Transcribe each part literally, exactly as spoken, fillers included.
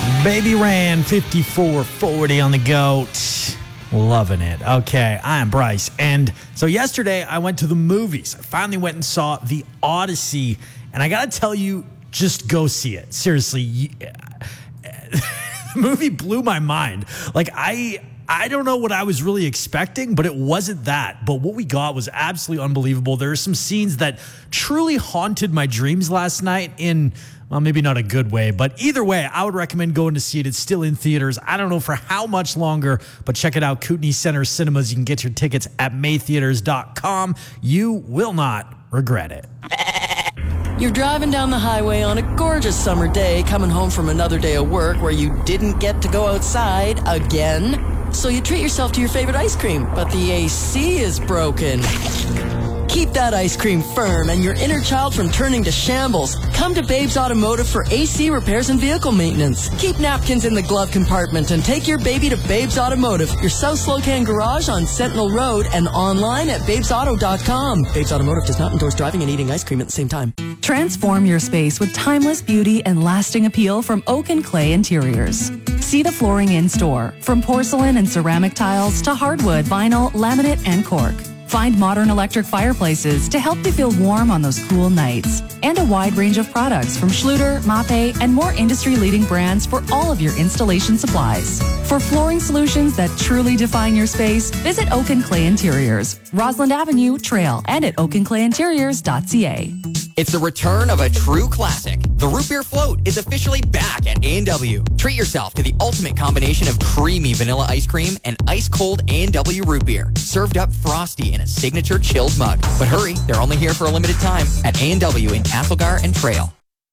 Baby ran fifty-four forty on the GOAT. Loving it. Okay, I'm Bryce. And so yesterday I went to the movies. I finally went and saw The Odyssey. And I got to tell you, just go see it. Seriously. You, the movie blew my mind. Like, I... I don't know what I was really expecting, but it wasn't that. But what we got was absolutely unbelievable. There are some scenes that truly haunted my dreams last night in, well, maybe not a good way. But either way, I would recommend going to see it. It's still in theaters. I don't know for how much longer, but check it out. Kootenay Center Cinemas. You can get your tickets at may theaters dot com. You will not regret it. You're driving down the highway on a gorgeous summer day, coming home from another day of work where you didn't get to go outside again. So you treat yourself to your favorite ice cream, but the A C is broken. Keep that ice cream firm and your inner child from turning to shambles. Come to Babes Automotive for A C repairs and vehicle maintenance. Keep napkins in the glove compartment and take your baby to Babes Automotive, your South Slocan garage on Sentinel Road, and online at babes auto dot com. Babes Automotive does not endorse driving and eating ice cream at the same time. Transform your space with timeless beauty and lasting appeal from Oak and Clay Interiors. See the flooring in store, from porcelain and ceramic tiles to hardwood, vinyl, laminate, and cork. Find modern electric fireplaces to help you feel warm on those cool nights. And a wide range of products from Schluter, Mape, and more industry-leading brands for all of your installation supplies. For flooring solutions that truly define your space, visit Oak and Clay Interiors, Roslyn Avenue, Trail, and at oak and clay interiors dot c a. It's the return of a true classic. The Root Beer Float is officially back at A and W. Treat yourself to the ultimate combination of creamy vanilla ice cream and ice-cold A and W root beer, served up frosty in a signature chilled mug. But hurry, they're only here for a limited time at A and W in Castlegar and Trail.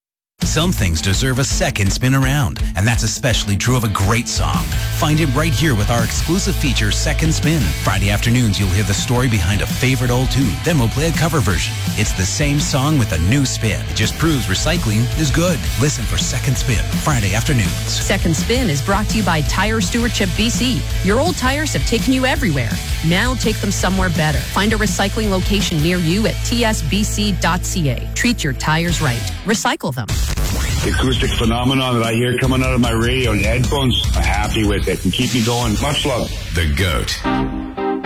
Some things deserve a second spin around, and that's especially true of a great song. Find it right here with our exclusive feature, Second Spin. Friday afternoons, you'll hear the story behind a favorite old tune. Then we'll play a cover version. It's the same song with a new spin. It just proves recycling is good. Listen for Second Spin, Friday afternoons. Second Spin is brought to you by Tire Stewardship B C. Your old tires have taken you everywhere. Now take them somewhere better. Find a recycling location near you at t s b c dot c a. Treat your tires right. Recycle them. The acoustic phenomenon that I hear coming out of my radio and headphones, I'm happy with it and keep me going. Much love. The GOAT.